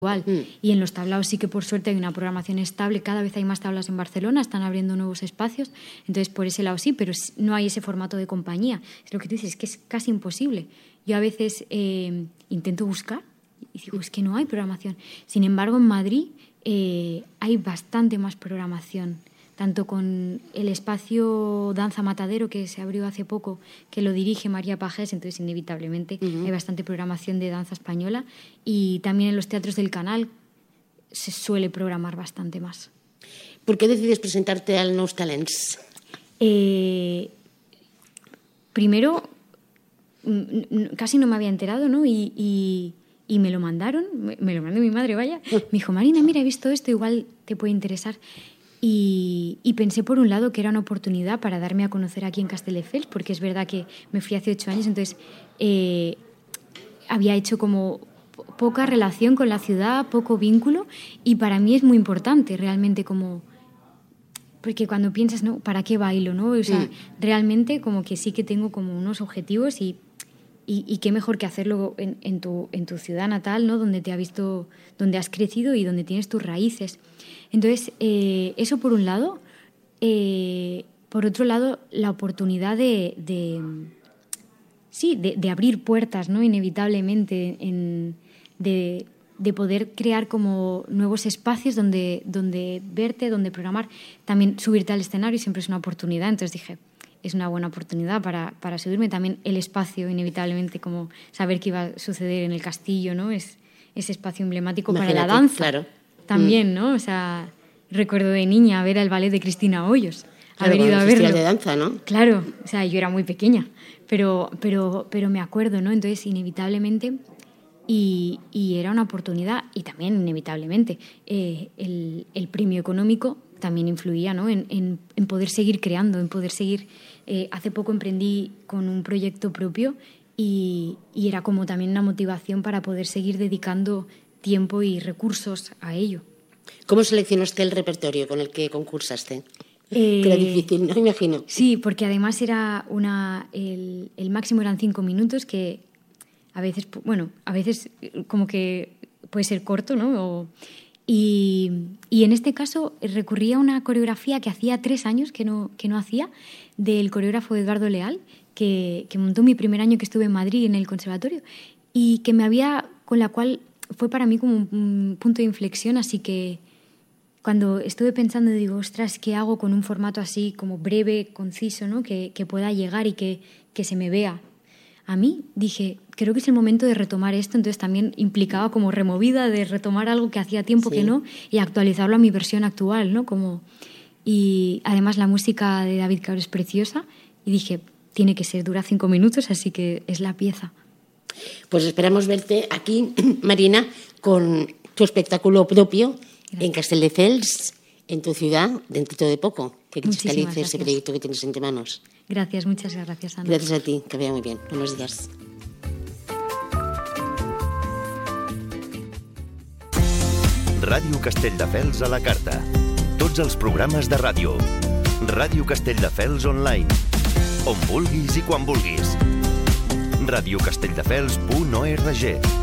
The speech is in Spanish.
igual. Y en los tablaos sí que por suerte hay una programación estable, cada vez hay más tablas en Barcelona, están abriendo nuevos espacios, entonces por ese lado sí, pero no hay ese formato de compañía. Es lo que tú dices, es que es casi imposible. Yo a veces intento buscar y digo, es que no hay programación. Sin embargo, en Madrid hay bastante más programación, tanto con el espacio Danza Matadero que se abrió hace poco, que lo dirige María Pajés, entonces inevitablemente hay bastante programación de danza española, y también en los teatros del Canal se suele programar bastante más. ¿Por qué decides presentarte al Nous Talents? Primero, casi no me había enterado, ¿no? Y me lo mandaron, me lo mandó mi madre, vaya. Me dijo, Marina, mira, he visto esto, igual te puede interesar. Y pensé, por un lado, que era una oportunidad para darme a conocer aquí en Castelldefels, porque es verdad que me fui hace 8 años, entonces había hecho como poca relación con la ciudad, poco vínculo, y para mí es muy importante realmente como... Porque cuando piensas, ¿no? ¿Para qué bailo, no? O sea, realmente como que sí que tengo como unos objetivos y qué mejor que hacerlo en tu ciudad natal, ¿no? Donde te ha visto, donde has crecido y donde tienes tus raíces. Entonces, eso por un lado. Por otro lado, la oportunidad de abrir puertas, ¿no? Inevitablemente, de poder crear como nuevos espacios donde verte, donde programar. También subirte al escenario siempre es una oportunidad. Entonces dije, es una buena oportunidad para subirme. También el espacio, inevitablemente, como saber qué iba a suceder en el castillo, ¿no? Es ese espacio emblemático. Imagínate, para la danza. Claro. También, ¿no? O sea, recuerdo de niña ver el ballet de Cristina Hoyos. Claro, haber ido a verlo. Festival de danza, ¿no? Claro, o sea, yo era muy pequeña, pero me acuerdo, ¿no? Entonces, inevitablemente, y era una oportunidad, y también, inevitablemente, el premio económico también influía, ¿no? En poder seguir creando, en poder seguir... hace poco emprendí con un proyecto propio y era como también una motivación para poder seguir dedicando tiempo y recursos a ello. ¿Cómo seleccionaste el repertorio con el que concursaste? Era difícil, ¿no? Imagino. Sí, porque además era el máximo eran 5 minutos, que a veces como que puede ser corto, ¿no? Y en este caso recurrí a una coreografía que hacía 3 años que no hacía, del coreógrafo Eduardo Leal, que montó mi primer año que estuve en Madrid en el conservatorio, y con la cual fue para mí como un punto de inflexión. Así que cuando estuve pensando, digo, ostras, ¿qué hago con un formato así como breve, conciso, ¿no? Que pueda llegar y que se me vea a mí? Dije, creo que es el momento de retomar esto. Entonces también implicaba como removida de retomar algo que hacía tiempo que no, y actualizarlo a mi versión actual, ¿no? Y además la música de David Cabro es preciosa, y dije, tiene que ser, dura 5 minutos, así que es la pieza. Pues esperamos verte aquí, Marina, con tu espectáculo propio. Gracias. En Castelldefels, en tu ciudad, dentro de poco, que cristalices ese proyecto que tienes entre manos. Gracias, muchas gracias, Ana. Gracias a ti, que vaya muy bien. Buenos días. Ràdio Castelldefels a la carta. Tots els programes de ràdio. Ràdio Castelldefels online. On vulguis i quan vulguis. radiocastelldefels.org